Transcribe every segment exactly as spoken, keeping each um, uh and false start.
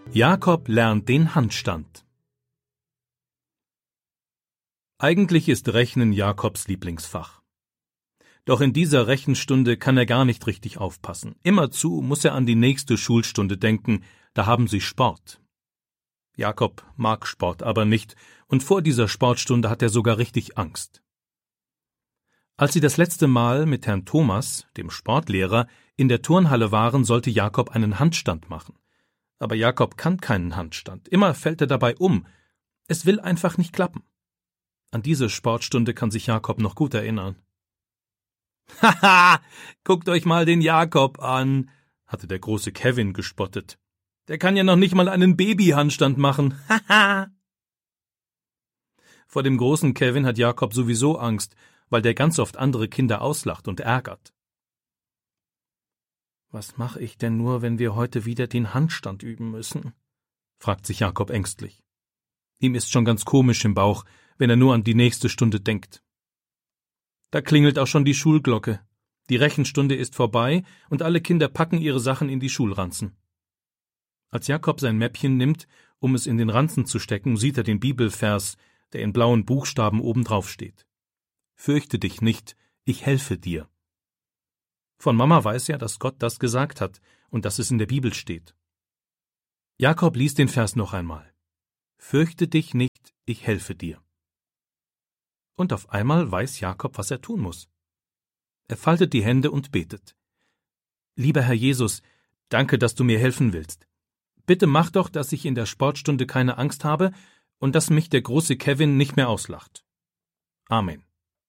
Jakob lernt den Handstand. Eigentlich ist Rechnen Jakobs Lieblingsfach. Doch in dieser Rechenstunde kann er gar nicht richtig aufpassen. Immerzu muss er an die nächste Schulstunde denken, da haben sie Sport. Jakob mag Sport aber nicht, und vor dieser Sportstunde hat er sogar richtig Angst. Als sie das letzte Mal mit Herrn Thomas, dem Sportlehrer, in der Turnhalle waren, sollte Jakob einen Handstand machen. Aber Jakob kann keinen Handstand. Immer fällt er dabei um. Es will einfach nicht klappen. An diese Sportstunde kann sich Jakob noch gut erinnern. »Haha, guckt euch mal den Jakob an«, hatte der große Kevin gespottet. »Der kann ja noch nicht mal einen Babyhandstand machen. Haha!« Vor dem großen Kevin hat Jakob sowieso Angst, weil der ganz oft andere Kinder auslacht und ärgert. »Was mache ich denn nur, wenn wir heute wieder den Handstand üben müssen?« fragt sich Jakob ängstlich. Ihm ist schon ganz komisch im Bauch, wenn er nur an die nächste Stunde denkt. Da klingelt auch schon die Schulglocke. Die Rechenstunde ist vorbei und alle Kinder packen ihre Sachen in die Schulranzen. Als Jakob sein Mäppchen nimmt, um es in den Ranzen zu stecken, sieht er den Bibelvers, der in blauen Buchstaben obendrauf steht. »Fürchte dich nicht, ich helfe dir.« Von Mama weiß er, dass Gott das gesagt hat und dass es in der Bibel steht. Jakob liest den Vers noch einmal. »Fürchte dich nicht, ich helfe dir.« Und auf einmal weiß Jakob, was er tun muss. Er faltet die Hände und betet. »Lieber Herr Jesus, danke, dass du mir helfen willst. Bitte mach doch, dass ich in der Sportstunde keine Angst habe und dass mich der große Kevin nicht mehr auslacht. Amen.«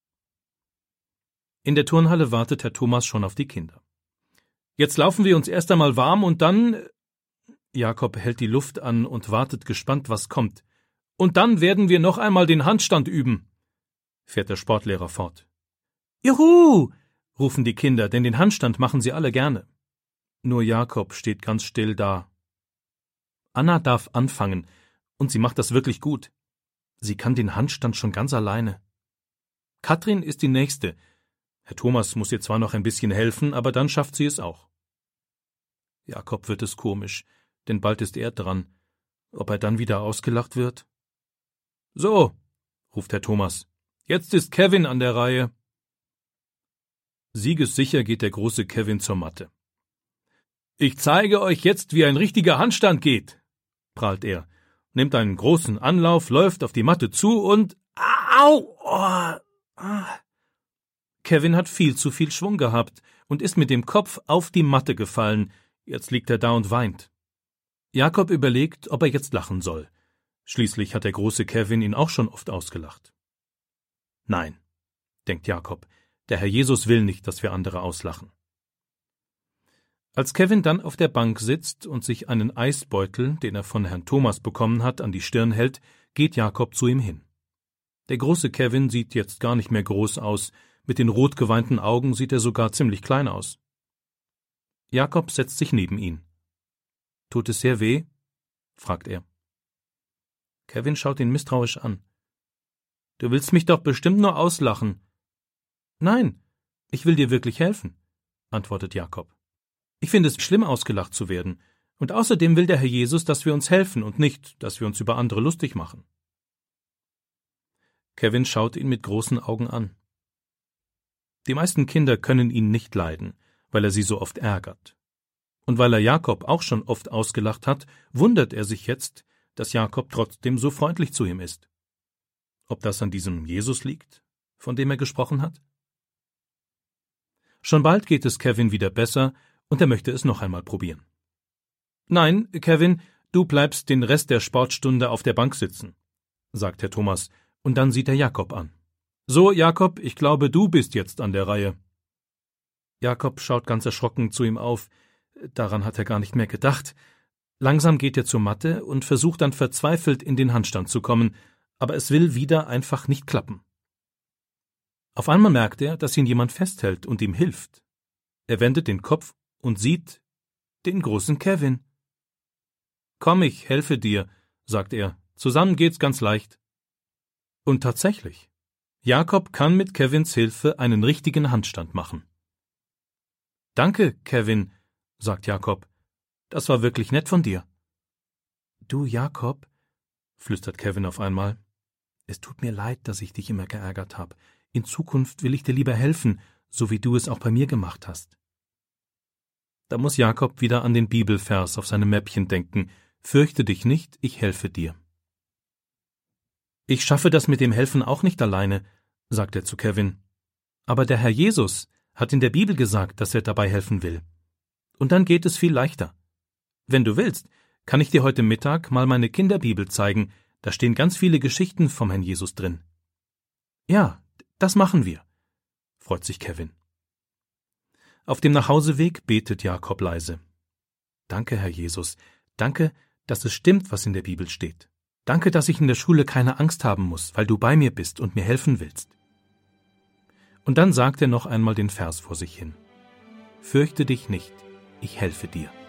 In der Turnhalle wartet Herr Thomas schon auf die Kinder. »Jetzt laufen wir uns erst einmal warm und dann...« Jakob hält die Luft an und wartet gespannt, was kommt. »Und dann werden wir noch einmal den Handstand üben«, fährt der Sportlehrer fort. »Juhu«, rufen die Kinder, denn den Handstand machen sie alle gerne. Nur Jakob steht ganz still da. Anna darf anfangen, und sie macht das wirklich gut. Sie kann den Handstand schon ganz alleine. Katrin ist die Nächste. Herr Thomas muss ihr zwar noch ein bisschen helfen, aber dann schafft sie es auch. Jakob wird es komisch, denn bald ist er dran. Ob er dann wieder ausgelacht wird? »So«, ruft Herr Thomas, »jetzt ist Kevin an der Reihe.« Siegessicher geht der große Kevin zur Matte. »Ich zeige euch jetzt, wie ein richtiger Handstand geht«, prahlt er, nimmt einen großen Anlauf, läuft auf die Matte zu und... Au! Oh, ah. Kevin hat viel zu viel Schwung gehabt und ist mit dem Kopf auf die Matte gefallen. Jetzt liegt er da und weint. Jakob überlegt, ob er jetzt lachen soll. Schließlich hat der große Kevin ihn auch schon oft ausgelacht. Nein, denkt Jakob, der Herr Jesus will nicht, dass wir andere auslachen. Als Kevin dann auf der Bank sitzt und sich einen Eisbeutel, den er von Herrn Thomas bekommen hat, an die Stirn hält, geht Jakob zu ihm hin. Der große Kevin sieht jetzt gar nicht mehr groß aus, mit den rot geweinten Augen sieht er sogar ziemlich klein aus. Jakob setzt sich neben ihn. »Tut es sehr weh?« fragt er. Kevin schaut ihn misstrauisch an. »Du willst mich doch bestimmt nur auslachen.« »Nein, ich will dir wirklich helfen«, antwortet Jakob. »Ich finde es schlimm, ausgelacht zu werden, und außerdem will der Herr Jesus, dass wir uns helfen und nicht, dass wir uns über andere lustig machen.« Kevin schaut ihn mit großen Augen an. Die meisten Kinder können ihn nicht leiden, weil er sie so oft ärgert. Und weil er Jakob auch schon oft ausgelacht hat, wundert er sich jetzt, dass Jakob trotzdem so freundlich zu ihm ist. Ob das an diesem Jesus liegt, von dem er gesprochen hat? Schon bald geht es Kevin wieder besser, und er möchte es noch einmal probieren. »Nein, Kevin, du bleibst den Rest der Sportstunde auf der Bank sitzen«, sagt Herr Thomas, und dann sieht er Jakob an. »So, Jakob, ich glaube, du bist jetzt an der Reihe.« Jakob schaut ganz erschrocken zu ihm auf. Daran hat er gar nicht mehr gedacht. Langsam geht er zur Matte und versucht dann verzweifelt in den Handstand zu kommen, aber es will wieder einfach nicht klappen. Auf einmal merkt er, dass ihn jemand festhält und ihm hilft. Er wendet den Kopf und sieht den großen Kevin. »Komm, ich helfe dir«, sagt er, »zusammen geht's ganz leicht.« Und tatsächlich, Jakob kann mit Kevins Hilfe einen richtigen Handstand machen. »Danke, Kevin«, sagt Jakob, »das war wirklich nett von dir.« Du, Jakob, flüstert Kevin auf einmal, es tut mir leid, dass ich dich immer geärgert habe. In Zukunft will ich dir lieber helfen, so wie du es auch bei mir gemacht hast. Da muss Jakob wieder an den Bibelvers auf seinem Mäppchen denken. Fürchte dich nicht, ich helfe dir. Ich schaffe das mit dem Helfen auch nicht alleine, sagt er zu Kevin. Aber der Herr Jesus hat in der Bibel gesagt, dass er dabei helfen will. Und dann geht es viel leichter. Wenn du willst, kann ich dir heute Mittag mal meine Kinderbibel zeigen. Da stehen ganz viele Geschichten vom Herrn Jesus drin. Ja, das machen wir, freut sich Kevin. Auf dem Nachhauseweg betet Jakob leise. Danke, Herr Jesus, danke, dass es stimmt, was in der Bibel steht. Danke, dass ich in der Schule keine Angst haben muss, weil du bei mir bist und mir helfen willst. Und dann sagt er noch einmal den Vers vor sich hin. Fürchte dich nicht, ich helfe dir.